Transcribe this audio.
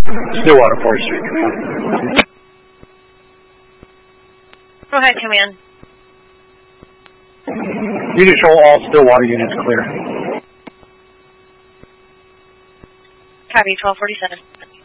Stillwater, 4th Street. Go ahead, come in. Unit show all Stillwater units clear. Copy, 1247.